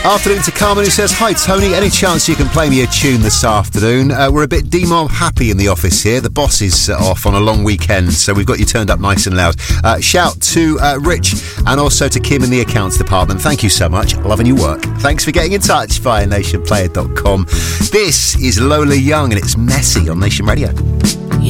Afternoon to Carmen, who says, hi Tony, any chance you can play me a tune this afternoon? We're a bit demob happy in the office here. The boss is off on a long weekend, so we've got you turned up nice and loud. Shout to Rich and also to Kim in the accounts department. Thank you so much. Loving your work. Thanks for getting in touch via nationplayer.com. This is Lola Young and it's Messy on Nation Radio.